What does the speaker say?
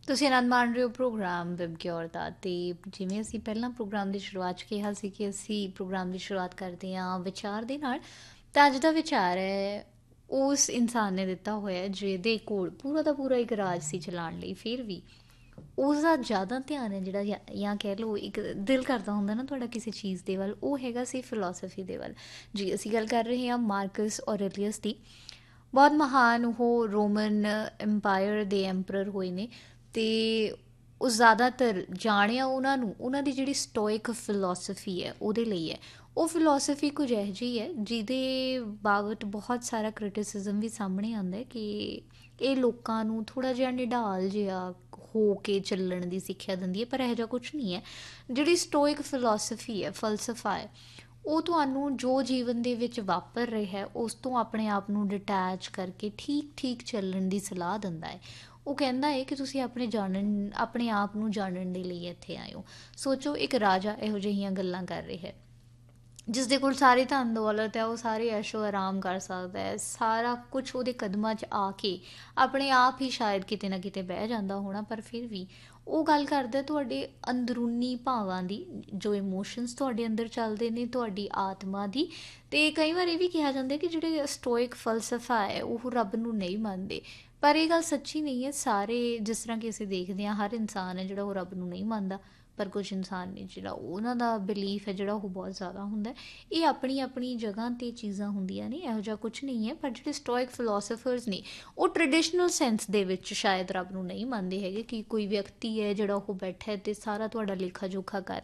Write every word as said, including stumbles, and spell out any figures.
ਤੁਸੀਂ ਆਨੰਦ ਮਾਣ ਰਹੇ ਹੋ ਪ੍ਰੋਗਰਾਮ ਵਿਬ ਕਿਓਰ ਦਾ। ਤੇ ਜਿਵੇਂ ਅਸੀਂ ਪਹਿਲਾਂ ਪ੍ਰੋਗਰਾਮ ਦੀ ਸ਼ੁਰੂਆਤ 'ਚ ਕਿਹਾ ਸੀ ਕਿ ਅਸੀਂ ਪ੍ਰੋਗਰਾਮ ਦੀ ਸ਼ੁਰੂਆਤ ਕਰਦੇ ਹਾਂ ਵਿਚਾਰ ਦੇ ਨਾਲ। ਤਾਂ ਅੱਜ ਦਾ ਵਿਚਾਰ ਹੈ ਉਸ ਇਨਸਾਨ ਨੇ ਦਿੱਤਾ ਹੋਇਆ ਜਿਹਦੇ ਕੋਲ ਪੂਰਾ ਦਾ ਪੂਰਾ ਇੱਕ ਰਾਜ ਸੀ ਚਲਾਉਣ ਲਈ, ਫਿਰ ਵੀ ਉਸਦਾ ਜ਼ਿਆਦਾ ਧਿਆਨ ਹੈ ਜਿਹੜਾ, ਜਾਂ ਜਾਂ ਕਹਿ ਲਓ ਇੱਕ ਦਿਲ ਕਰਦਾ ਹੁੰਦਾ ਨਾ ਤੁਹਾਡਾ ਕਿਸੇ ਚੀਜ਼ ਦੇ ਵੱਲ, ਉਹ ਹੈਗਾ ਸੀ ਫਿਲੋਸਫੀ ਦੇ ਵੱਲ। ਜੀ ਅਸੀਂ ਗੱਲ ਕਰ ਰਹੇ ਹਾਂ ਮਾਰਕਸ ਔਰੇਲੀਅਸ ਦੀ। ਬਹੁਤ ਮਹਾਨ ਉਹ ਰੋਮਨ ਐਮਪਾਇਰ ਦੇ ਐਂਪਰਰ ਹੋਏ ਨੇ। ਅਤੇ ਉਹ ਜ਼ਿਆਦਾਤਰ ਜਾਣਿਆ ਉਹਨਾਂ ਨੂੰ ਉਹਨਾਂ ਦੀ ਜਿਹੜੀ ਸਟੋਇਕ ਫਿਲੋਸਫੀ ਹੈ ਉਹਦੇ ਲਈ ਹੈ। ਉਹ ਫਿਲੋਸਫੀ ਕੁਝ ਇਹੋ ਜਿਹੀ ਹੈ ਜਿਹਦੇ ਬਾਬਤ ਬਹੁਤ ਸਾਰਾ ਕ੍ਰਿਟਿਸਿਜ਼ਮ ਵੀ ਸਾਹਮਣੇ ਆਉਂਦਾ ਕਿ ਇਹ ਲੋਕਾਂ ਨੂੰ ਥੋੜ੍ਹਾ ਜਿਹਾ ਨਿਢਾਲ ਜਿਹਾ ਹੋ ਕੇ ਚੱਲਣ ਦੀ ਸਿੱਖਿਆ ਦਿੰਦੀ ਹੈ, ਪਰ ਇਹੋ ਜਿਹਾ ਕੁਛ ਨਹੀਂ ਹੈ। ਜਿਹੜੀ ਸਟੋਇਕ ਫਿਲੋਸਫੀ ਹੈ, ਫਲਸਫਾ ਹੈ, ਉਹ ਤੁਹਾਨੂੰ ਜੋ ਜੀਵਨ ਦੇ ਵਿੱਚ ਵਾਪਰ ਰਿਹਾ ਹੈ ਉਸ ਤੋਂ ਆਪਣੇ ਆਪ ਨੂੰ ਡਿਟੈਚ ਕਰਕੇ ਠੀਕ ਠੀਕ ਚੱਲਣ ਦੀ ਸਲਾਹ ਦਿੰਦਾ ਹੈ। ਉਹ ਕਹਿੰਦਾ ਹੈ ਕਿ ਤੁਸੀਂ ਆਪਣੇ ਜਾਣਨ ਆਪਣੇ ਆਪ ਨੂੰ ਜਾਣਨ ਦੇ ਲਈ ਇੱਥੇ ਆਏ ਹੋ। ਸੋਚੋ ਇੱਕ ਰਾਜਾ ਇਹੋ ਜਿਹੀਆਂ ਗੱਲਾਂ ਕਰ ਰਿਹਾ ਹੈ, ਜਿਸ ਦੇ ਕੋਲ ਸਾਰੀ ਧਨ ਦੌਲਤ ਹੈ, ਉਹ ਸਾਰੇ ਐਸ਼ੋ ਆਰਾਮ ਕਰ ਸਕਦਾ ਹੈ, ਸਾਰਾ ਕੁਛ ਉਹਦੇ ਕਦਮਾਂ 'ਚ ਆ ਕੇ ਆਪਣੇ ਆਪ ਹੀ ਸ਼ਾਇਦ ਕਿਤੇ ਨਾ ਕਿਤੇ ਬਹਿ ਜਾਂਦਾ ਹੋਣਾ, ਪਰ ਫਿਰ ਵੀ ਉਹ ਗੱਲ ਕਰਦਾ ਤੁਹਾਡੇ ਅੰਦਰੂਨੀ ਭਾਵਾਂ ਦੀ, ਜੋ ਇਮੋਸ਼ਨਸ ਤੁਹਾਡੇ ਅੰਦਰ ਚੱਲਦੇ ਨੇ, ਤੁਹਾਡੀ ਆਤਮਾ ਦੀ। ਅਤੇ ਕਈ ਵਾਰ ਇਹ ਵੀ ਕਿਹਾ ਜਾਂਦਾ ਕਿ ਜਿਹੜੇ ਸਟੋਇਕ ਫਲਸਫਾ ਹੈ ਉਹ ਰੱਬ ਨੂੰ ਨਹੀਂ ਮੰਨਦੇ, ਪਰ ਇਹ ਗੱਲ ਸੱਚੀ ਨਹੀਂ ਹੈ। ਸਾਰੇ ਜਿਸ ਤਰ੍ਹਾਂ ਕਿ ਅਸੀਂ ਦੇਖਦੇ ਹਾਂ, ਹਰ ਇਨਸਾਨ ਹੈ ਜਿਹੜਾ ਉਹ ਰੱਬ ਨੂੰ ਨਹੀਂ ਮੰਨਦਾ, ਪਰ ਕੁਝ ਇਨਸਾਨ ਨੇ ਜਿਹੜਾ ਉਹਨਾਂ ਦਾ ਬਿਲੀਫ ਹੈ ਜਿਹੜਾ ਉਹ ਬਹੁਤ ਜ਼ਿਆਦਾ ਹੁੰਦਾ। ਇਹ ਆਪਣੀ ਆਪਣੀ ਜਗ੍ਹਾ 'ਤੇ ਚੀਜ਼ਾਂ ਹੁੰਦੀਆਂ ਨੇ, ਇਹੋ ਜਿਹਾ ਕੁਛ ਨਹੀਂ ਹੈ। ਪਰ ਜਿਹੜੇ ਸਟੋਇਕ ਫਿਲੋਸਫਰਸ ਨੇ ਉਹ ਟ੍ਰਡੀਸ਼ਨਲ ਸੈਂਸ ਦੇ ਵਿੱਚ ਸ਼ਾਇਦ ਰੱਬ ਨੂੰ ਨਹੀਂ ਮੰਨਦੇ ਹੈਗੇ, ਕਿ ਕੋਈ ਵਿਅਕਤੀ ਹੈ ਜਿਹੜਾ ਉਹ ਬੈਠਾ ਅਤੇ ਸਾਰਾ ਤੁਹਾਡਾ ਲੇਖਾ ਜੋਖਾ ਕਰ